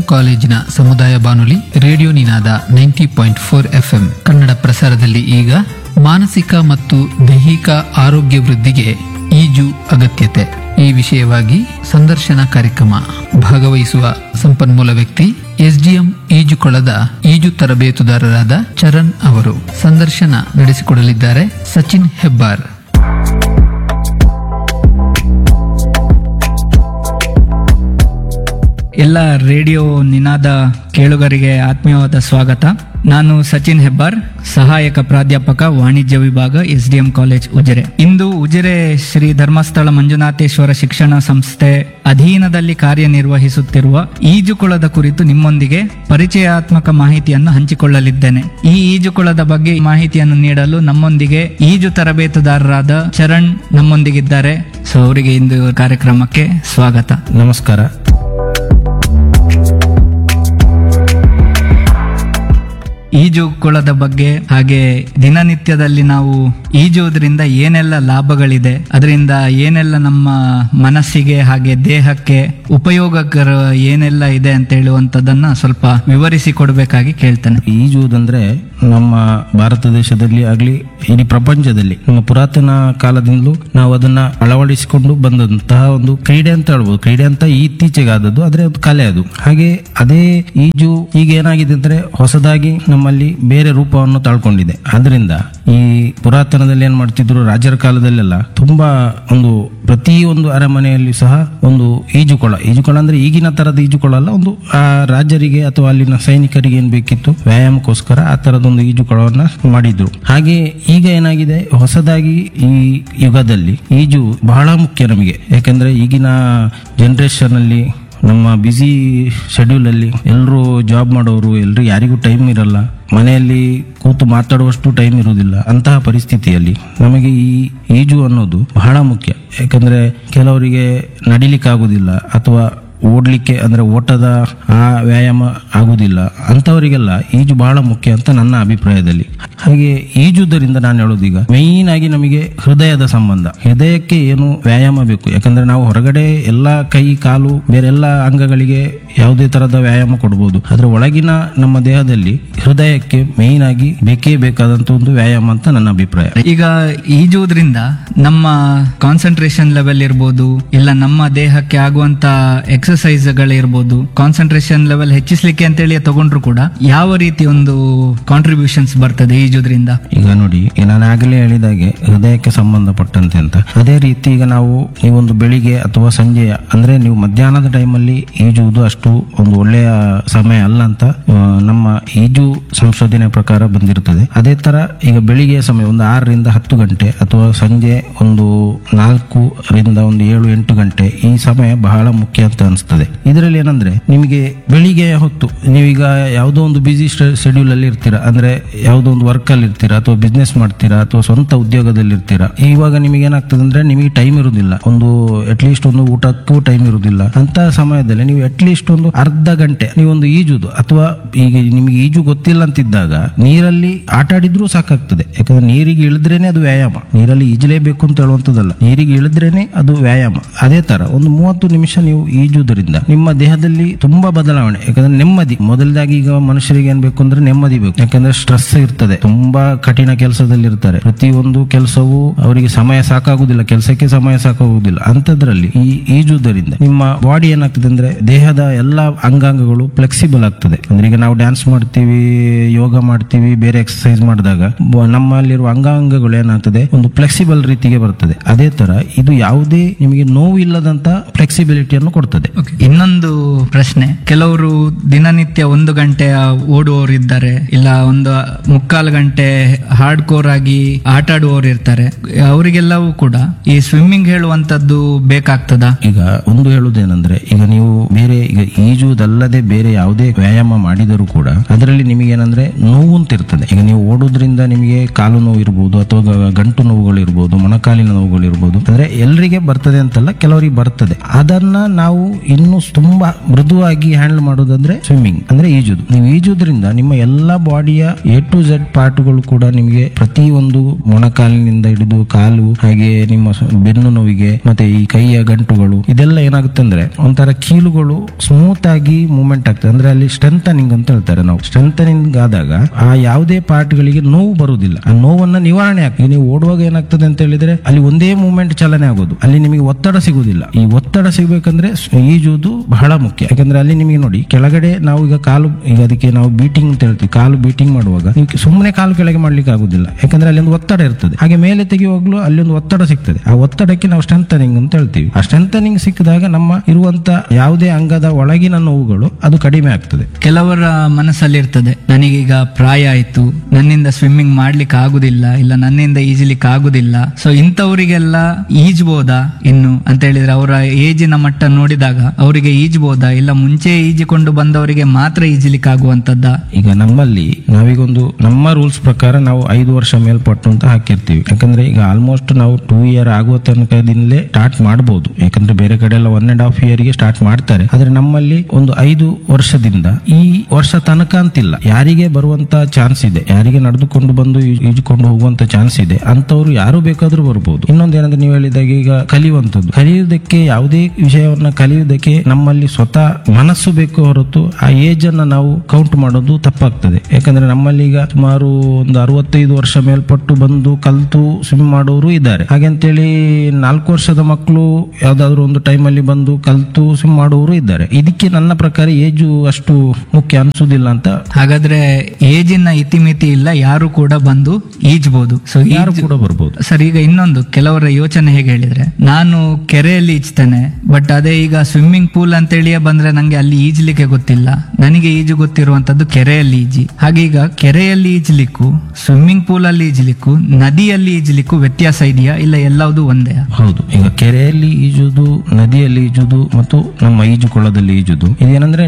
ಕಾಲೇಜಿನ ಸಮುದಾಯ ಬಾನುಲಿ ರೇಡಿಯೋ ನಿನಾದ 90.4 FM ಕನ್ನಡ ಪ್ರಸಾರದಲ್ಲಿ ಈಗ ಮಾನಸಿಕ ಮತ್ತು ದೈಹಿಕ ಆರೋಗ್ಯ ವೃದ್ಧಿಗೆ ಈಜು ಅಗತ್ಯತೆ ಈ ವಿಷಯವಾಗಿ ಸಂದರ್ಶನ ಕಾರ್ಯಕ್ರಮ. ಭಾಗವಹಿಸುವ ಸಂಪನ್ಮೂಲ ವ್ಯಕ್ತಿ ಎಸ್ಡಿಎಂ ಈಜುಕೊಳದ ಈಜು ತರಬೇತುದಾರರಾದ ಚರಣ್ ಅವರು. ಸಂದರ್ಶನ ನಡೆಸಿಕೊಡಲಿದ್ದಾರೆ ಸಚಿನ್ ಹೆಬ್ಬಾರ್. ಎಲ್ಲ ರೇಡಿಯೋ ನಿನಾದ ಕೇಳುಗರಿಗೆ ಆತ್ಮೀಯವಾದ ಸ್ವಾಗತ. ನಾನು ಸಚಿನ್ ಹೆಬ್ಬಾರ್, ಸಹಾಯಕ ಪ್ರಾಧ್ಯಾಪಕ ವಾಣಿಜ್ಯ ವಿಭಾಗ ಎಸ್ಡಿಎಂ ಕಾಲೇಜ್ ಉಜಿರೆ. ಇಂದು ಉಜಿರೆ ಶ್ರೀ ಧರ್ಮಸ್ಥಳ ಮಂಜುನಾಥೇಶ್ವರ ಶಿಕ್ಷಣ ಸಂಸ್ಥೆ ಅಧೀನದಲ್ಲಿ ಕಾರ್ಯನಿರ್ವಹಿಸುತ್ತಿರುವ ಈಜುಕೊಳದ ಕುರಿತು ನಿಮ್ಮೊಂದಿಗೆ ಪರಿಚಯಾತ್ಮಕ ಮಾಹಿತಿಯನ್ನು ಹಂಚಿಕೊಳ್ಳಲಿದ್ದೇನೆ. ಈ ಈಜುಕೊಳದ ಬಗ್ಗೆ ಮಾಹಿತಿಯನ್ನು ನೀಡಲು ನಮ್ಮೊಂದಿಗೆ ಈಜು ತರಬೇತುದಾರರಾದ ಚರಣ್ ನಮ್ಮೊಂದಿಗಿದ್ದಾರೆ. ಸೊ ಅವರಿಗೆ ಇಂದು ಕಾರ್ಯಕ್ರಮಕ್ಕೆ ಸ್ವಾಗತ. ನಮಸ್ಕಾರ. ಈಜುಕೊಳದ ಬಗ್ಗೆ ಹಾಗೆ ದಿನನಿತ್ಯದಲ್ಲಿ ನಾವು ಈಜುವುದರಿಂದ ಏನೆಲ್ಲ ಲಾಭಗಳಿದೆ, ಅದರಿಂದ ಏನೆಲ್ಲ ನಮ್ಮ ಮನಸ್ಸಿಗೆ ಹಾಗೆ ದೇಹಕ್ಕೆ ಉಪಯೋಗಕರ ಏನೆಲ್ಲ ಇದೆ ಅಂತ ಹೇಳುವಂತದನ್ನ ಸ್ವಲ್ಪ ವಿವರಿಸಿ ಕೊಡಬೇಕಾಗಿ ಕೇಳ್ತೇನೆ. ಈಜುವುದಂದ್ರೆ ನಮ್ಮ ಭಾರತ ದೇಶದಲ್ಲಿ ಆಗ್ಲಿ ಇಡೀ ಪ್ರಪಂಚದಲ್ಲಿ ನಮ್ಮ ಪುರಾತನ ಕಾಲದಿಂದಲೂ ನಾವು ಅದನ್ನ ಅಳವಡಿಸಿಕೊಂಡು ಬಂದಂತಹ ಒಂದು ಕ್ರೀಡೆ ಅಂತ ಹೇಳ್ಬೋದು. ಕ್ರೀಡೆ ಅಂತ ಇತ್ತೀಚೆಗೆ ಆದದ್ದು, ಆದ್ರೆ ಅದು ಕಲೆ ಅದು. ಹಾಗೆ ಅದೇ ಈಜು ಈಗ ಏನಾಗಿದೆ ಅಂದ್ರೆ ಹೊಸದಾಗಿ ನಮ್ಮಲ್ಲಿ ಬೇರೆ ರೂಪವನ್ನು ತಾಳ್ಕೊಂಡಿದೆ. ಆದ್ರಿಂದ ಈ ಪುರಾತನದಲ್ಲಿ ಏನ್ ಮಾಡ್ತಿದ್ರು, ರಾಜರ ಕಾಲದಲ್ಲೆಲ್ಲ ತುಂಬಾ ಒಂದು ಪ್ರತಿಯೊಂದು ಅರಮನೆಯಲ್ಲಿ ಸಹ ಒಂದು ಈಜುಕೊಳ ಅಂದ್ರೆ ಈಗಿನ ತರದ ಈಜುಕೊಳ ಅಲ್ಲ, ಒಂದು ಆ ರಾಜರಿಗೆ ಅಥವಾ ಅಲ್ಲಿನ ಸೈನಿಕರಿಗೆ ಏನ್ ಬೇಕಿತ್ತು ವ್ಯಾಯಾಮಕ್ಕೋಸ್ಕರ ಆ ತರದೊಂದು ಈಜುಕೊಳವನ್ನ ಮಾಡಿದ್ರು. ಹಾಗೆ ಈಗ ಏನಾಗಿದೆ, ಹೊಸದಾಗಿ ಈ ಯುಗದಲ್ಲಿ ಈಜು ಬಹಳ ಮುಖ್ಯ ನಮಗೆ. ಯಾಕಂದ್ರೆ ಈಗಿನ ಜನರೇಷನ್ ಅಲ್ಲಿ ನಮ್ಮ ಬ್ಯುಸಿ ಶೆಡ್ಯೂಲ್ ಅಲ್ಲಿ ಎಲ್ಲರೂ ಜಾಬ್ ಮಾಡೋರು, ಎಲ್ರು ಯಾರಿಗೂ ಟೈಮ್ ಇರಲ್ಲ, ಮನೆಯಲ್ಲಿ ಕೂತು ಮಾತಾಡುವಷ್ಟು ಟೈಮ್ ಇರುವುದಿಲ್ಲ. ಅಂತಹ ಪರಿಸ್ಥಿತಿಯಲ್ಲಿ ನಮಗೆ ಈ ಈಜು ಅನ್ನೋದು ಬಹಳ ಮುಖ್ಯ. ಯಾಕಂದ್ರೆ ಕೆಲವರಿಗೆ ನಡಿಲಿಕ್ಕೆ ಆಗುದಿಲ್ಲ ಅಥವಾ ಓಡ್ಲಿಕ್ಕೆ ಅಂದ್ರೆ ಓಟದ ಆ ವ್ಯಾಯಾಮ ಆಗುದಿಲ್ಲ. ಅಂತವರಿಗೆಲ್ಲ ಈಜು ಬಹಳ ಮುಖ್ಯ ಅಂತ ನನ್ನ ಅಭಿಪ್ರಾಯದಲ್ಲಿ. ಹಾಗೆ ಈಜುವುದರಿಂದ ನಾನು ಹೇಳೋದೀಗ ಮೇಯ್ನ್ ಆಗಿ ನಮಗೆ ಹೃದಯದ ಸಂಬಂಧ, ಹೃದಯಕ್ಕೆ ಏನು ವ್ಯಾಯಾಮ ಬೇಕು. ಯಾಕಂದ್ರೆ ನಾವು ಹೊರಗಡೆ ಎಲ್ಲ ಕೈ ಕಾಲು ಬೇರೆಲ್ಲ ಅಂಗಗಳಿಗೆ ಯಾವುದೇ ತರದ ವ್ಯಾಯಾಮ ಕೊಡಬಹುದು, ಆದ್ರೆ ಒಳಗಿನ ನಮ್ಮ ದೇಹದಲ್ಲಿ ಹೃದಯಕ್ಕೆ ಮೇಯ್ನ್ ಆಗಿ ಬೇಕೇ ಬೇಕಾದಂತ ಒಂದು ವ್ಯಾಯಾಮ ಅಂತ ನನ್ನ ಅಭಿಪ್ರಾಯ. ಈಗ ಈಜುವುದರಿಂದ ನಮ್ಮ ಕಾನ್ಸಂಟ್ರೇಷನ್ ಲೆವೆಲ್ ಇರ್ಬೋದು, ಇಲ್ಲ ನಮ್ಮ ದೇಹಕ್ಕೆ ಆಗುವಂತ ಎಕ್ಸರ್ಸೈಸ್ ಗಳಿರ್ಬೋದು, ಕಾನ್ಸಂಟ್ರೇಷನ್ ಲೆವೆಲ್ ಹೆಚ್ಚಿಸ್ಲಿಕ್ಕೆ ಅಂತೇಳಿ ತಗೊಂಡ್ರು ಕೂಡ ಯಾವ ರೀತಿ ಒಂದು ಕಾಂಟ್ರಿಬ್ಯೂಷನ್ಸ್ ಬರ್ತದೆ ಈಜುದ್ರಿಂದ? ಈಗ ನೋಡಿ, ನಾನು ಆಗಲೇ ಹೇಳಿದಾಗೆ ಹೃದಯಕ್ಕೆ ಸಂಬಂಧಪಟ್ಟಂತೆ ಅಂತ. ಅದೇ ರೀತಿ ಈಗ ನೀವೊಂದು ಬೆಳಿಗ್ಗೆ ಅಥವಾ ಸಂಜೆ ಅಂದ್ರೆ ನೀವು ಮಧ್ಯಾಹ್ನದ ಟೈಮಲ್ಲಿ ಈಜುವುದು ಅಷ್ಟು ಒಂದು ಒಳ್ಳೆಯ ಸಮಯ ಅಲ್ಲ ಅಂತ ನಮ್ಮ ಈಜು ಸಂಶೋಧನೆ ಪ್ರಕಾರ ಬಂದಿರುತ್ತದೆ. ಅದೇ ತರ ಈಗ ಬೆಳಿಗ್ಗೆ ಸಮಯ ಒಂದು 6 ರಿಂದ 10 ಗಂಟೆ ಅಥವಾ ಸಂಜೆ ಒಂದು 4 ರಿಂದ ಒಂದು 7-8 ಗಂಟೆ ಈ ಸಮಯ ಬಹಳ ಮುಖ್ಯ ಅಂತ ಅನಿಸ್ತದೆ. ಇದರಲ್ಲಿ ಏನಂದ್ರೆ ನಿಮಗೆ ಬೆಳಿಗ್ಗೆ ಹೊತ್ತು ನೀವೀಗ ಯಾವುದೋ ಒಂದು ಬಿಸಿ ಶೆಡ್ಯೂಲ್ ಅಲ್ಲಿ ಇರ್ತೀರಾ, ಅಂದ್ರೆ ಯಾವುದೋ ಒಂದು ವರ್ಕ್ ಅಲ್ಲಿ ಇರ್ತೀರಾ ಅಥವಾ ಬಿಸ್ನೆಸ್ ಮಾಡ್ತೀರಾ ಅಥವಾ ಸ್ವಂತ ಉದ್ಯೋಗದಲ್ಲಿ ಇರ್ತೀರಾ. ಇವಾಗ ನಿಮಗೆ ಏನಾಗ್ತದೆ ಅಂದ್ರೆ ನಿಮಗೆ ಟೈಮ್ ಇರುವುದಿಲ್ಲ, ಒಂದು ಅಟ್ಲೀಸ್ಟ್ ಒಂದು ಊಟಕ್ಕೂ ಟೈಮ್ ಇರುವುದಿಲ್ಲ. ಅಂತ ಸಮಯದಲ್ಲಿ ನೀವು ಅಟ್ಲೀಸ್ಟ್ ಒಂದು ಅರ್ಧ ಗಂಟೆ ನೀವೊಂದು ಈಜುದು, ಅಥವಾ ಈಗ ನಿಮಗೆ ಈಜು ಗೊತ್ತಿಲ್ಲ ಅಂತಿದ್ದಾಗ ನೀರಲ್ಲಿ ಆಟ ಆಡಿದ್ರೂ ಸಾಕಾಗ್ತದೆ. ಯಾಕಂದ್ರೆ ನೀರಿಗೆ ಇಳಿದ್ರೇನೆ ಅದು ವ್ಯಾಯಾಮ, ನೀರಲ್ಲಿ ಈಜಲೇಬೇಕು ಅಂತ ಹೇಳುವಂತದ್ದಲ್ಲ, ನೀರಿಗೆ ಇಳಿದ್ರೇನೆ ಅದು ವ್ಯಾಯಾಮ. ಅದೇ ತರ ಒಂದು 30 ನಿಮಿಷ ನೀವು ಈಜುವುದರಿಂದ ನಿಮ್ಮ ದೇಹದಲ್ಲಿ ತುಂಬಾ ಬದಲಾವಣೆ. ಯಾಕಂದ್ರೆ ನೆಮ್ಮದಿ ಮೊದಲದಾಗಿ, ಈಗ ಮನುಷ್ಯರಿಗೆ ಏನ್ ಬೇಕು ಅಂದ್ರೆ ನೆಮ್ಮದಿ ಬೇಕು. ಯಾಕಂದ್ರೆ ಸ್ಟ್ರೆಸ್ ಇರ್ತದೆ, ತುಂಬಾ ಕಠಿಣ ಕೆಲಸದಲ್ಲಿ ಇರ್ತಾರೆ, ಪ್ರತಿಯೊಂದು ಕೆಲಸವೂ ಅವರಿಗೆ ಸಮಯ ಸಾಕಾಗುದಿಲ್ಲ, ಕೆಲಸಕ್ಕೆ ಸಮಯ ಸಾಕಾಗುದಿಲ್ಲ. ಅಂತದ್ರಲ್ಲಿ ಈ ಈಜುವುದರಿಂದ ನಿಮ್ಮ ಬಾಡಿ ಏನಾಗ್ತದೆ ಅಂದ್ರೆ ದೇಹದ ಎಲ್ಲಾ ಅಂಗಾಂಗಗಳು ಫ್ಲೆಕ್ಸಿಬಲ್ ಆಗ್ತದೆ. ಅಂದ್ರೆ ಈಗ ನಾವು ಡ್ಯಾನ್ಸ್ ಮಾಡ್ತೀವಿ, ಯೋಗ ಮಾಡ್ತೀವಿ, ಬೇರೆ ಎಕ್ಸರ್ಸೈಸ್ ಮಾಡಿದಾಗ ನಮ್ಮಲ್ಲಿರುವ ಅಂಗಾಂಗಗಳು ಏನಾಗ್ತದೆ ಒಂದು ಫ್ಲೆಕ್ಸಿಬಲ್ ರೀತಿಗೆ ಬರ್ತದೆ. ಅದೇ ತರ ಇದು ಯಾವುದೇ ನಿಮಗೆ ನೋವು ಇಲ್ಲದಂತ ಫ್ಲೆಕ್ಸಿಬಿಲಿಟಿಯನ್ನು ಕೊಡ್ತದೆ. ಇನ್ನೊಂದು ಪ್ರಶ್ನೆ, ಕೆಲವರು ದಿನನಿತ್ಯ 1 ಗಂಟೆ ಓಡುವವರು ಇದ್ದಾರೆ, ಇಲ್ಲ ಒಂದು 3/4 ಗಂಟೆ ಹಾರ್ಡ್ ಕೋರ್ ಆಗಿ ಆಟ ಆಡುವವರು ಇರ್ತಾರೆ. ಅವರಿಗೆಲ್ಲವೂ ಕೂಡ ಈ ಸ್ವಿಮ್ಮಿಂಗ್ ಹೇಳುವಂತದ್ದು ಬೇಕಾಗ್ತದಾ? ಈಗ ಒಂದು ಹೇಳುವುದೇನೆಂದ್ರೆ, ಈಗ ನೀವು ಬೇರೆ ಈಗ ಈಜುವುದಲ್ಲದೆ ಬೇರೆ ಯಾವುದೇ ವ್ಯಾಯಾಮ ಮಾಡಿದರೂ ಕೂಡ ಅದರಲ್ಲಿ ನಿಮಗೆ ಏನಂದ್ರೆ ನೋವು ಅಂತ ಇರ್ತದೆ. ಈಗ ನೀವು ಓಡುವುದರಿಂದ ನಿಮಗೆ ಕಾಲು ನೋವು ಇರ್ಬೋದು ಅಥವಾ ಗಂಟು ನೋವುಗಳು ಇರ್ಬೋದು, ಮೊಣಕಾಲಿನ ನೋವುಗಳು ಇರ್ಬೋದು. ಅಂದ್ರೆ ಎಲ್ಲರಿಗೆ ಬರ್ತದೆ ಅಂತಲ್ಲ, ಕೆಲವರಿಗೆ ಬರ್ತದೆ. ಅದನ್ನ ನಾವು ಇನ್ನು ತುಂಬಾ ಮೃದುವಾಗಿ ಹ್ಯಾಂಡಲ್ ಮಾಡೋದಂದ್ರೆ ಸ್ವಿಮ್ಮಿಂಗ್ ಅಂದ್ರೆ ಈಜುದು. ನೀವು ಈಜುದ್ರಿಂದ ನಿಮ್ಮ ಎಲ್ಲಾ ಬಾಡಿಯ A to Z ಪಾರ್ಟ್ಗಳು ಕೂಡ ನಿಮಗೆ ಪ್ರತಿ ಒಂದು ಮೊಣಕಾಲಿನಿಂದ ಹಿಡಿದು ಕಾಲು, ಹಾಗೆ ನಿಮ್ಮ ಬೆನ್ನು ನೋವಿಗೆ ಮತ್ತೆ ಈ ಕೈಯ ಗಂಟುಗಳು ಇದೆಲ್ಲ ಏನಾಗುತ್ತೆ ಅಂದ್ರೆ ಒಂಥರ ಕೀಲುಗಳು ಸ್ಮೂತ್ ಆಗಿ ಮೂವ್ಮೆಂಟ್ ಆಗ್ತದೆ. ಅಂದ್ರೆ ಅಲ್ಲಿ ಸ್ಟ್ರೆಂಥನಿಂಗ್ ಅಂತ ಹೇಳ್ತಾರೆ. ನಾವು ಸ್ಟ್ರೆಂಥನಿಂಗ್ ಆದಾಗ ಆ ಯಾವುದೇ ಪಾರ್ಟ್ ಗಳಿಗೆ ನೋವು ಬರುವುದಿಲ್ಲ, ಆ ನೋವನ್ನ ನಿವಾರಣೆ ಆಗ್ತದೆ. ನೀವು ಓಡುವಾಗ ಏನಾಗ್ತದೆ ಅಂತ ಹೇಳಿದ್ರೆ ಅಲ್ಲಿ ಒಂದೇ ಮೂವ್ಮೆಂಟ್ ಚಲನೆ ಆಗೋದು, ಅಲ್ಲಿ ನಿಮಗೆ ಒತ್ತಡ ಸಿಗುವುದಿಲ್ಲ. ಈ ಒತ್ತಡ ಸಿಗಬೇಕಂದ್ರೆ ಈಜುವುದು ಬಹಳ ಮುಖ್ಯ. ಯಾಕಂದ್ರೆ ಅಲ್ಲಿ ನಿಮಗೆ ನೋಡಿ ಕೆಳಗಡೆ ನಾವು ಈಗ ಕಾಲು, ಈಗ ಅದಕ್ಕೆ ನಾವು ಬೀಟಿಂಗ್ ಅಂತ ಹೇಳ್ತೀವಿ, ಕಾಲು ಬೀಟಿಂಗ್ ಮಾಡುವಾಗ ನೀವು ಸುಮ್ಮನೆ ಕಾಲು ಕೆಳಗೆ ಮಾಡ್ಲಿಕ್ಕೆ ಆಗುದಿಲ್ಲ, ಯಾಕಂದ್ರೆ ಅಲ್ಲಿ ಒಂದು ಒತ್ತಡ ಇರ್ತದೆ. ಹಾಗೆ ಮೇಲೆ ತೆಗೆಯುವಾಗಲೂ ಅಲ್ಲಿ ಒಂದು ಒತ್ತಡ ಸಿಗ್ತದೆ. ಆ ಒತ್ತಡಕ್ಕೆ ನಾವು ಸ್ಟ್ರೆಂಥನಿಂಗ್ ಅಂತ ಹೇಳ್ತೀವಿ. ಆ ಸ್ಟ್ರೆಂಥನಿಂಗ್ ಸಿಕ್ಕಿದಾಗ ನಮ್ಮ ಇರುವಂತ ಯಾವುದೇ ಅಂಗದ ಒಳಗಿನ ನೋವುಗಳು ಅದು ಕಡಿಮೆ ಆಗ್ತದೆ. ಕೆಲವರ ಮನಸ್ಸಲ್ಲಿ ಇರ್ತದೆ, ನನಗೀಗ ಪ್ರಾಯ ಆಯ್ತು, ನನ್ನಿಂದ ಸ್ವಿಮ್ಮಿಂಗ್ ಮಾಡ್ಲಿಕ್ಕೆ ಆಗುದಿಲ್ಲ, ಇಲ್ಲ ನನ್ನಿಂದ ಈಜಲಿಕ್ಕೆ ಆಗುದಿಲ್ಲ, ಸೊ ಇಂಥವರಿಗೆಲ್ಲ ಈಜ್ಬೋದಾ ಇನ್ನು ಅಂತ ಹೇಳಿದ್ರೆ ಅವರ ಏಜಿನ ಮಟ್ಟ ನೋಡಿದಾಗ ಅವರಿಗೆ ಈಜ್ಬೋದಾ, ಇಲ್ಲ ಮುಂಚೆ ಈಜಿಕೊಂಡು ಬಂದವರಿಗೆ ಮಾತ್ರ ಈಜಲಿಕ್ಕೆ ಆಗುವಂತದ್ದ? ಈಗ ನಮ್ಮಲ್ಲಿ ನಾವೀಗೊಂದು ನಮ್ಮ ರೂಲ್ಸ್ ಪ್ರಕಾರ ನಾವು 5 ವರ್ಷ ಮೇಲ್ಪಟ್ಟು ಅಂತ ಹಾಕಿರ್ತೀವಿ. ಯಾಕಂದ್ರೆ ಈಗ ಆಲ್ಮೋಸ್ಟ್ ನಾವು 2 ಇಯರ್ ಆಗುವ ತನಕದಿಂದಲೇ ಸ್ಟಾರ್ಟ್ ಮಾಡಬಹುದು. ಯಾಕಂದ್ರೆ ಬೇರೆ ಕಡೆ ಎಲ್ಲ 1.5 ಇಯರ್ ಗೆ ಸ್ಟಾರ್ಟ್ ಮಾಡ್ತಾರೆ. ಆದ್ರೆ ನಮ್ಮಲ್ಲಿ ಒಂದು 5 ವರ್ಷದಿಂದ ಈ ವರ್ಷ ತನಕ ಅಂತಿಲ್ಲ, ಯಾರಿಗೆ ಬರುವಂತ ಚಾನ್ಸ್ ಇದೆ, ಯಾರಿಗೆ ನಡೆದುಕೊಂಡು ಬಂದು ಈಜುಕೊಂಡು ಹೋಗುವಂತ ಚಾನ್ಸ್ ಇದೆ ಅಂತವ್ರು ಯಾರು ಬೇಕಾದ್ರೂ ಬರ್ಬೋದು. ಇನ್ನೊಂದೇನಂದ್ರೆ ನೀವು ಹೇಳಿದಾಗ ಈಗ ಕಲಿಯುವುದಕ್ಕೆ ಯಾವುದೇ ವಿಷಯವನ್ನ ಕಲಿಯುವುದಕ್ಕೆ ನಮ್ಮಲ್ಲಿ ಸ್ವತಃ ಮನಸ್ಸು ಬೇಕು ಹೊರತು ಆ ಏಜ್ ಅನ್ನ ನಾವು ಕೌಂಟ್ ಮಾಡೋದು ತಪ್ಪಾಗ್ತದೆ. ಯಾಕಂದ್ರೆ ನಮ್ಮಲ್ಲಿ ಈಗ ಸುಮಾರು ಒಂದು 65 ವರ್ಷ ಮೇಲ್ಪಟ್ಟು ಬಂದು ಕಲ್ತು ಸ್ವಿಮ್ ಮಾಡೋರು ಇದ್ದಾರೆ. ಹಾಗಂತೇಳಿ 4 ವರ್ಷದ ಮಕ್ಕಳು ಯಾವ್ದಾದ್ರು ಒಂದು ಟೈಮ್ ಅಲ್ಲಿ ಬಂದು ಕಲ್ತು ಸ್ವಿಮ್ ಮಾಡುವವರು ಇದ್ದಾರೆ. ಇದಕ್ಕೆ ನನ್ನ ಪ್ರಕಾರ ಏಜು ಅಷ್ಟು ಮುಖ್ಯ ಅನ್ಸುದಿಲ್ಲ ಅಂತ. ಹಾಗಾದ್ರೆ ಏಜಿನ ಇತಿಮಿತಿ ಇಲ್ಲ, ಯಾರು ಕೂಡ ಬಂದು ಈಜ್ಬಹುದು. ಸೊ ಯಾರು ಕೂಡ ಬರ್ಬೋದು ಸರ್. ಈಗ ಇನ್ನೊಂದು ಕೆಲವರ ಯೋಚನೆ ಹೇಗೆ ಹೇಳಿದ್ರೆ, ನಾನು ಕೆರೆಯಲ್ಲಿ ಈಜ್ತೇನೆ, ಬಟ್ ಅದೇ ಈಗ ಸ್ವಿಮ್ಮಿಂಗ್ ಪೂಲ್ ಅಂತ ಹೇಳಿಯೇ ಬಂದ್ರೆ ನಂಗೆ ಅಲ್ಲಿ ಈಜ್ಲಿಕ್ಕೆ ಗೊತ್ತಿಲ್ಲ, ನನಗೆ ಈಜು ಗೊತ್ತಿರುವಂತದ್ದು ಕೆರೆಯಲ್ಲಿ ಈಜಿ. ಹಾಗೀಗ ಕೆರೆಯಲ್ಲಿ ಈಜ್ಲಿಕ್ಕೂ ಸ್ವಿಮ್ಮಿಂಗ್ ಪೂಲ್ ಅಲ್ಲಿ ಈಜ್ಲಿಕ್ಕೂ ನದಿಯಲ್ಲಿ ಈಜ್ಲಿಕ್ಕೂ ವ್ಯತ್ಯಾಸ ಇದೆಯಾ, ಇಲ್ಲ ಎಲ್ಲವೂ ಒಂದೇ? ಹೌದು. ಈಗ ಕೆರೆಯಲ್ಲಿ ಈಜುದು, ನದಿಯಲ್ಲಿ ಈಜುದು ಮತ್ತು ನಮ್ಮ ಈಜುಕೊಳದಲ್ಲಿ ಈಜುದು ಇದೇನಂದ್ರೆ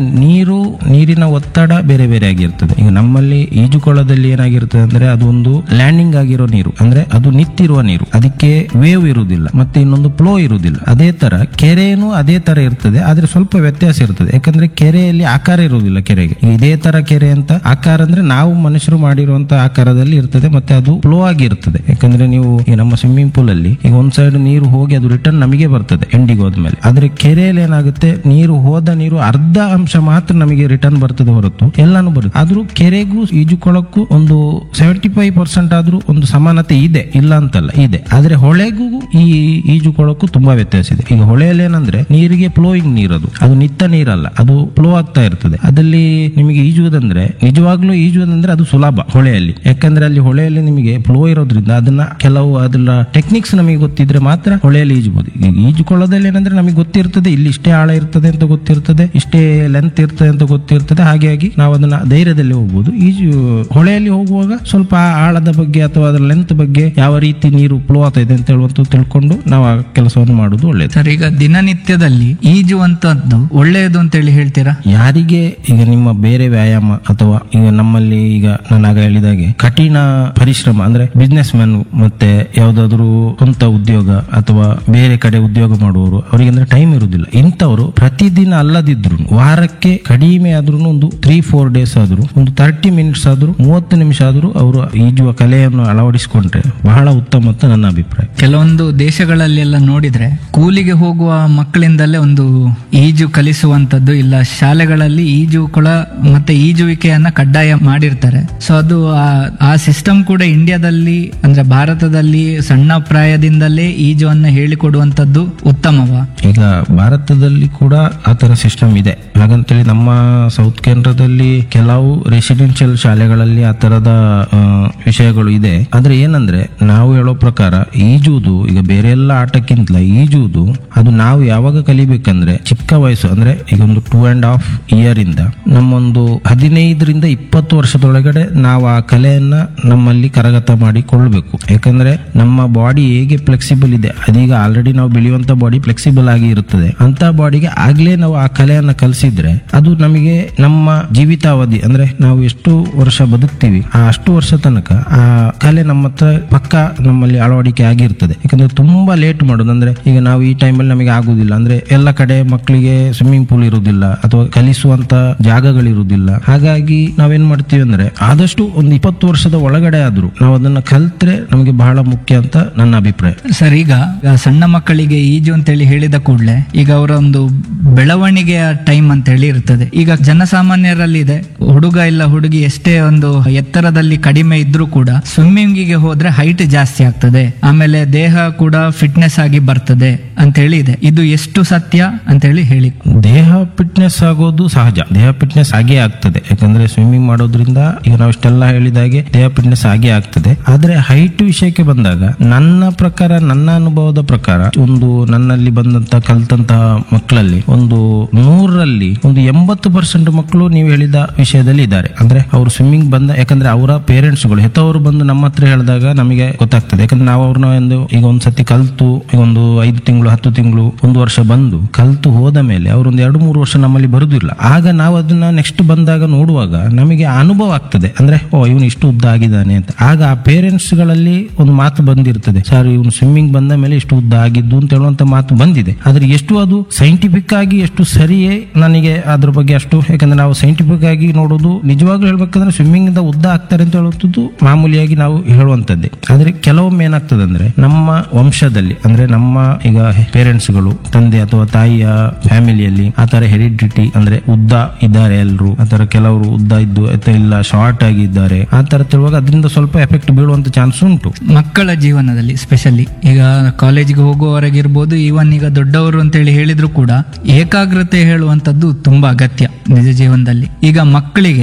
ನೀರಿನ ಒತ್ತಡ ಬೇರೆ ಬೇರೆ ಆಗಿರ್ತದೆ. ಈಗ ನಮ್ಮಲ್ಲಿ ಈಜುಕೊಳದಲ್ಲಿ ಏನಾಗಿರ್ತದೆ ಅಂದ್ರೆ ಅದು ಒಂದು ಲ್ಯಾಂಡಿಂಗ್ ಆಗಿರೋ ನೀರು, ಅಂದ್ರೆ ಅದು ನಿಂತಿರುವ ನೀರು, ಅದಕ್ಕೆ ವೇವ್ ಇರುವುದಿಲ್ಲ ಮತ್ತೆ ಇನ್ನೊಂದು ಫ್ಲೋ ಇರುವುದಿಲ್ಲ. ಅದೇ ತರ ಕೆರೆನೂ ಅದೇ ತರ ಇರ್ತದೆ, ಆದ್ರೆ ಸ್ವಲ್ಪ ವ್ಯತ್ಯಾಸ ಇರ್ತದೆ. ಯಾಕಂದ್ರೆ ಕೆರೆಯಲ್ಲಿ ಆಕಾರ ಇರುವುದಿಲ್ಲ. ಕೆರೆಗೆ ಇದೇ ತರ ಕೆರೆ ಅಂತ ಆಕಾರ ಅಂದ್ರೆ ನಾವು ಮನುಷ್ಯರು ಮಾಡಿರುವಂತ ಆಕಾರದಲ್ಲಿ ಇರ್ತದೆ, ಮತ್ತೆ ಅದು ಫ್ಲೋ ಆಗಿರ್ತದೆ. ಯಾಕಂದ್ರೆ ನೀವು ಈ ನಮ್ಮ ಸ್ವಿಮ್ಮಿಂಗ್ ಪೂಲ್ ಅಲ್ಲಿ ಈಗ ಒಂದ್ ಸೈಡ್ ನೀರು ಹೋಗಿ ಅದು ರಿಟರ್ನ್ ನಮಗೆ ಬರ್ತದೆ ಎಂಡಿಗೆ ಹೋದ್ಮೇಲೆ. ಆದ್ರೆ ಕೆರೆಯಲ್ಲಿ ಏನಾಗುತ್ತೆ, ಹೋದ ನೀರು ಅರ್ಧ ಅಂಶ ಮಾತ್ರ ನಮಗೆ ರಿಟರ್ನ್ ಬರ್ತದೆ ಹೊರತು ಎಲ್ಲಾನು ಬರುತ್ತೆ. ಆದ್ರೂ ಕೆರೆಗೂ ಈಜುಕೊಳಕ್ಕೂ ಒಂದು 75% ಆದ್ರೂ ಒಂದು ಸಮಾನತೆ ಇದೆ, ಇಲ್ಲ ಅಂತಲ್ಲ, ಇದೆ. ಆದ್ರೆ ಹೊಳೆಗೂ ಈ ಈಜುಕೊಳಕ್ಕೂ ತುಂಬಾ ವ್ಯತ್ಯಾಸ ಇದೆ. ಈಗ ಹೊಳೆಯಲ್ಲಿ ಏನಂದ್ರೆ ನೀರಿಗೆ ಫ್ಲೋಯಿಂಗ್ ನೀರದು, ಅದು ನಿತ್ತ ನೀರಲ್ಲ, ಅದು ಫ್ಲೋ ಆಗ್ತಾ ಇರ್ತದೆ. ಅದಲ್ಲಿ ನಿಮಗೆ ಈಜುವುದಂದ್ರೆ ನಿಜವಾಗ್ಲೂ ಈಜುವುದಂದ್ರೆ ಅದು ಸುಲಭ ಹೊಳೆಯಲ್ಲಿ. ಯಾಕಂದ್ರೆ ಅಲ್ಲಿ ಹೊಳೆಯಲ್ಲಿ ನಿಮಗೆ ಫ್ಲೋ ಇರೋದ್ರಿಂದ ಅದನ್ನ ಕೆಲವು ಅದನ್ನ ಟೆಕ್ನಿಕ್ಸ್ ನಮಗೆ ಗೊತ್ತಿದ್ರೆ ಮಾತ್ರ ಹೊಳೆಯಲ್ಲಿ ಈಜಬಹುದು. ಈಜುಕೊಳ್ಳೋದಲ್ಲಿ ಏನಂದ್ರೆ ನಮಗೆ ಗೊತ್ತಿರ್ತದೆ, ಇಲ್ಲಿ ಇಷ್ಟೇ ಆಳ ಇರ್ತದೆ ಅಂತ ಗೊತ್ತಿರ್ತದೆ, ಇಷ್ಟೇ ಲೆಂತ್ ಇರ್ತದೆ ಅಂತ ಗೊತ್ತಿರ್ತದೆ. ಹಾಗಾಗಿ ನಾವು ಅದನ್ನ ಧೈರ್ಯದಲ್ಲಿ ಹೋಗ್ಬೋದು. ಹೊಳೆಯಲ್ಲಿ ಹೋಗುವಾಗ ಸ್ವಲ್ಪ ಆಳದ ಬಗ್ಗೆ ಅಥವಾ ಅದರ ಲೆಂತ್ ಬಗ್ಗೆ ಯಾವ ರೀತಿ ನೀರು ಫ್ಲೋ ಆಗ್ತಾ ಇದೆ ಅಂತ ಹೇಳುವಂತ ತಿಳ್ಕೊಂಡು ನಾವು ಆ ಕೆಲಸವನ್ನು ಮಾಡುವುದು ಒಳ್ಳೆಯದು. ಸರ್, ಈಗ ದಿನನಿತ್ಯದಲ್ಲಿ ಈಜುವಂತದ್ದು ಒಳ್ಳೆಯದು ಅಂತ ಹೇಳಿ ಹೇಳ್ತೀರಾ? ಯಾರಿಗೆ ಈಗ ನಿಮ್ಮ ಬೇರೆ ವ್ಯಾಯಾಮ ಅಥವಾ ಈಗ ನಮ್ಮಲ್ಲಿ ಈಗ ನಾನು ಆಗ ಹೇಳಿದಾಗೆ ಕಠಿಣ ಪರಿಶ್ರಮ ಅಂದ್ರೆ ಬಿಸ್ನೆಸ್ ಮ್ಯಾನ್ ಮತ್ತೆ ಯಾವ್ದಾದ್ರು ಸ್ವಂತ ಉದ್ಯೋಗ ಅಥವಾ ಬೇರೆ ಕಡೆ ಉದ್ಯೋಗ ಮಾಡುವವರು, ಅವರಿಗೆ ಅಂದ್ರೆ ಟೈಮ್ ಇರುವುದಿಲ್ಲ. ಇಂಥವರು ಪ್ರತಿದಿನ ಅಲ್ಲದಿದ್ರು ವಾರಕ್ಕೆ ಕಡಿಮೆ ಆದ್ರೂ ಒಂದು 3-4 ಡೇಸ್ ಆದ್ರೂ ಒಂದು 30 ಮಿನಿಟ್ಸ್ ಆದ್ರೂ 30 ನಿಮಿಷ ಆದ್ರೂ ಅವರು ಈಜುವ ಕಲೆಯನ್ನು ಅಳವಡಿಸಿಕೊಂಡ್ರೆ ಬಹಳ ಉತ್ತಮ ಅಂತ ನನ್ನ ಅಭಿಪ್ರಾಯ. ಕೆಲವೊಂದು ದೇಶಗಳಲ್ಲೆಲ್ಲ ನೋಡಿದ್ರೆ ಕೂಲಿಗೆ ಹೋಗುವ ಮಕ್ಕಳಿಂದಲೇ ಒಂದು ಈಜು ಕಲಿಸುವಂತದ್ದು, ಇಲ್ಲ ಶಾಲೆಗಳಲ್ಲಿ ಈಜುಕೊಳ ಮತ್ತೆ ಈಜುವಿಕೆಯನ್ನ ಕಡ್ಡಾಯ ಮಾಡಿರ್ತಾರೆ. ಸೊ ಅದು ಆ ಸಿಸ್ಟಮ್ ಕೂಡ ಇಂಡಿಯಾದಲ್ಲಿ ಅಂದ್ರೆ ಭಾರತದಲ್ಲಿ ಸಣ್ಣ ಪ್ರಾಯದಿಂದಲೇ ಈಜುವನ್ನ ಹೇಳಿಕೊಡುವಂತದ್ದು ಉತ್ತಮವಾ? ಈಗ ಭಾರತದಲ್ಲಿ ಕೂಡ ಆತರ ಸಿಸ್ಟಮ್ ಇದೆ. ಹಾಗಂತೇಳಿ ನಮ್ಮ ಸೌತ್ ಕೇಂದ್ರದಲ್ಲಿ ಕೆಲವು ರೆಸಿಡೆನ್ಷಿಯಲ್ ಶಾಲೆಗಳಲ್ಲಿ ಆ ತರದ ವಿಷಯಗಳು ಇದೆ. ಆದ್ರೆ ಏನಂದ್ರೆ ನಾವು ಹೇಳೋ ಪ್ರಕಾರ ಈಜುವುದು ಈಗ ಬೇರೆ ಎಲ್ಲ ಆಟಕ್ಕಿಂತಲ ಈಜುವುದು ಅದು ನಾವು ಯಾವಾಗ ಕಲಿಬೇಕಂದ್ರೆ ಚಿಕ್ಕ ವಯಸ್ಸು ಅಂದ್ರೆ ಈಗ ಒಂದು 2.5 ಇಯರ್ ಇಂದ ನಮ್ಮೊಂದು 15ರಿಂದ 20 ವರ್ಷದೊಳಗಡೆ ನಾವು ಆ ಕಲೆಯನ್ನ ನಮ್ಮಲ್ಲಿ ಕರಗತ ಮಾಡಿಕೊಳ್ಬೇಕು. ಯಾಕಂದ್ರೆ ನಮ್ಮ ಬಾಡಿ ಹೇಗೆ ಫ್ಲೆಕ್ಸಿಬಲ್ ಇದೆ, ಅದೀಗ ಆಲ್ರೆಡಿ ನಾವು ಬೆಳೆಯುವಂತ ಬಾಡಿ ಫ್ಲೆಕ್ಸಿಬಲ್ ಆಗಿ ಇರುತ್ತದೆ. ಅಂತ ಬಾಡಿಗೆ ಆಗ್ಲೇ ನಾವು ಆ ಕಲೆಯನ್ನ ಕಲಿಸಿದ್ರೆ ಅದು ನಮಗೆ ನಮ್ಮ ಜೀವಿತಾವಧಿ ಅಂದ್ರೆ ನಾವು ಎಷ್ಟು ವರ್ಷ ಬದುಕ್ತೀವಿ ಅಷ್ಟು ವರ್ಷ ತನಕ ಆ ಕಲೆ ನಮ್ಮ ಹತ್ರ ಪಕ್ಕ ನಮ್ಮಲ್ಲಿ ಅಳವಡಿಕೆ ಆಗಿರ್ತದೆ. ಯಾಕಂದ್ರೆ ತುಂಬಾ ಲೇಟ್ ಮಾಡೋದು ಅಂದ್ರೆ ಈಗ ನಾವು ಈ ಟೈಮಲ್ಲಿ ನಮಗೆ ಆಗುದಿಲ್ಲ ಅಂದ್ರೆ ಎಲ್ಲ ಕಡೆ ಕಡೆ ಮಕ್ಕಳಿಗೆ ಸ್ವಿಮ್ಮಿಂಗ್ ಪೂಲ್ ಇರುವುದಿಲ್ಲ ಅಥವಾ ಕಲಿಸುವಂತ ಜಾಗಗಳಿರುವುದಿಲ್ಲ. ಹಾಗಾಗಿ ನಾವೇನ್ ಮಾಡ್ತೀವಿ ಅಂದ್ರೆ ಆದಷ್ಟು ಒಂದು 20 ವರ್ಷದ ಒಳಗಡೆ ಆದ್ರೂ ನಾವು ಅದನ್ನ ಕಲ್ತ್ರೆ ನಮಗೆ ಬಹಳ ಮುಖ್ಯ ಅಂತ ನನ್ನ ಅಭಿಪ್ರಾಯ. ಸರ್, ಈಗ ಸಣ್ಣ ಮಕ್ಕಳಿಗೆ ಈಜು ಅಂತೇಳಿ ಹೇಳಿದ ಕೂಡಲೇ ಈಗ ಅವರ ಒಂದು ಬೆಳವಣಿಗೆಯ ಟೈಮ್ ಅಂತ ಹೇಳಿ ಇರ್ತದೆ. ಈಗ ಜನಸಾಮಾನ್ಯರಲ್ಲಿ ಇದೆ, ಹುಡುಗ ಇಲ್ಲ ಹುಡುಗಿ ಎಷ್ಟೇ ಒಂದು ಎತ್ತರದಲ್ಲಿ ಕಡಿಮೆ ಇದ್ರೂ ಕೂಡ ಸ್ವಿಮ್ಮಿಂಗಿಗೆ ಹೋದ್ರೆ ಹೈಟ್ ಜಾಸ್ತಿ ಆಗ್ತದೆ, ಆಮೇಲೆ ದೇಹ ಕೂಡ ಫಿಟ್ನೆಸ್ ಆಗಿ ಬರ್ತದೆ ಅಂತ ಹೇಳಿ ಇದೆ. ಇದು ಎಷ್ಟು ಸತ್ಯ ಅಂತ ಹೇಳಿ ದೇಹ ಫಿಟ್ನೆಸ್ ಆಗೋದು ಸಹಜ, ದೇಹ ಫಿಟ್ನೆಸ್ ಆಗೇ ಆಗ್ತದೆ. ಯಾಕಂದ್ರೆ ಸ್ವಿಮ್ಮಿಂಗ್ ಮಾಡೋದ್ರಿಂದ ಈಗ ನಾವು ಇಷ್ಟೆಲ್ಲ ಹೇಳಿದಾಗೆ ದೇಹ ಫಿಟ್ನೆಸ್ ಆಗೇ ಆಗ್ತದೆ. ಆದ್ರೆ ಹೈಟ್ ವಿಷಯಕ್ಕೆ ಬಂದಾಗ ನನ್ನ ಪ್ರಕಾರ, ನನ್ನ ಅನುಭವದ ಪ್ರಕಾರ, ಒಂದು ನನ್ನಲ್ಲಿ ಬಂದಂತ ಕಲ್ತಂತಹ ಮಕ್ಕಳಲ್ಲಿ ಒಂದು 100ರಲ್ಲಿ ಒಂದು 80% ಮಕ್ಕಳು ನೀವು ಹೇಳಿದ ವಿಷಯದಲ್ಲಿ ಇದ್ದಾರೆ. ಅಂದ್ರೆ ಅವರು ಸ್ವಿಮ್ಮಿಂಗ್ ಬಂದ, ಯಾಕಂದ್ರೆ ಅವರ ಪೇರೆಂಟ್ಸ್ಗಳು ಹೆತ್ತವರು ಬಂದು ನಮ್ಮ ಹತ್ರ ಹೇಳಿದಾಗ ನಮಗೆ ಗೊತ್ತಾಗ್ತದೆ. ಯಾಕಂದ್ರೆ ನಾವು ಅವ್ರನ್ನ ಈಗ ಒಂದ್ಸತಿ ಕಲ್ತು ಒಂದು 5 ತಿಂಗಳು 10 ತಿಂಗಳು 1 ವರ್ಷ ಬಂದು ಕಲ್ತು ಹೋದ ಮೇಲೆ ಅವರು ಒಂದು 2-3 ವರ್ಷ ನಮ್ಮಲ್ಲಿ ಬರುದಿಲ್ಲ. ಆಗ ನಾವು ಅದನ್ನ ನೆಕ್ಸ್ಟ್ ಬಂದಾಗ ನೋಡುವಾಗ ನಮಗೆ ಅನುಭವ ಆಗ್ತದೆ. ಅಂದ್ರೆ ಇವನು ಇಷ್ಟು ಉದ್ದ ಆಗಿದ್ದಾನೆ ಅಂತ. ಆಗ ಆ ಪೇರೆಂಟ್ಸ್ ಗಳಲ್ಲಿ ಒಂದು ಮಾತು ಬಂದಿರ್ತದೆ, ಸರ್ ಇವನು ಸ್ವಿಮ್ಮಿಂಗ್ ಬಂದ ಮೇಲೆ ಇಷ್ಟು ಉದ್ದ ಆಗಿದ್ದು ಅಂತ ಹೇಳುವಂತ ಮಾತು ಬಂದಿದೆ. ಆದ್ರೆ ಎಷ್ಟು ಅದು ಸೈಂಟಿಫಿಕ್ ಆಗಿ ಎಷ್ಟು ಸರಿಯೇ ನನಗೆ ಅದ್ರ ಬಗ್ಗೆ ಅಷ್ಟು, ಯಾಕಂದ್ರೆ ನಾವು ಸೈಂಟಿಫಿಕ್ ಆಗಿ ನೋಡೋದು ನಿಜವಾಗ್ಲೂ ಹೇಳ್ಬೇಕಂದ್ರೆ ಸ್ವಿಮ್ಮಿಂಗ್ ಇಂದ ಉದ್ದ ಆಗ್ತಾರೆ ಅಂತ ಹೇಳುವಂಥದ್ದು ಮಾಮೂಲಿಯಾಗಿ ನಾವು ಹೇಳುವಂತದ್ದೇ. ಆದ್ರೆ ಕೆಲವೊಮ್ಮೆ ಏನಾಗ್ತದೆ ಅಂದ್ರೆ ನಮ್ಮ ವಂಶದಲ್ಲಿ, ಅಂದ್ರೆ ನಮ್ಮ ಈಗ ಪೇರೆಂಟ್ಸ್ಗಳು, ತಂದೆ ಅಥವಾ ತಾಯಿಯ ಫ್ಯಾಮಿಲಿಯಲ್ಲಿ ಆತರ ಹೆರಿಡಿಟಿ ಅಂದ್ರೆ ಉದ್ದ ಇದ್ದಾರೆ ಎಲ್ರು, ಆತರ ಕೆಲವರು ಉದ್ದ ಇದ್ದು ಅಥವಾ ಇಲ್ಲ ಶಾರ್ಟ್ ಆಗಿದ್ದಾರೆ, ಆ ತರ ತಿಳುವಾಗ ಅದರಿಂದ ಸ್ವಲ್ಪ ಎಫೆಕ್ಟ್ ಬೀಳುವಂತ ಚಾನ್ಸ್ ಉಂಟು. ಮಕ್ಕಳ ಜೀವನದಲ್ಲಿ ಸ್ಪೆಷಲಿ ಈಗ ಕಾಲೇಜ್ಗೆ ಹೋಗುವವರೆಗಿರ್ಬೋದು, ಈವನ್ ಈಗ ದೊಡ್ಡವರು ಅಂತೇಳಿ ಹೇಳಿದ್ರು ಕೂಡ ಏಕಾಗ್ರತೆ ಹೇಳುವಂತದ್ದು ತುಂಬಾ ಅಗತ್ಯ ನಿಜ ಜೀವನದಲ್ಲಿ. ಈಗ ಮಕ್ಕಳಿಗೆ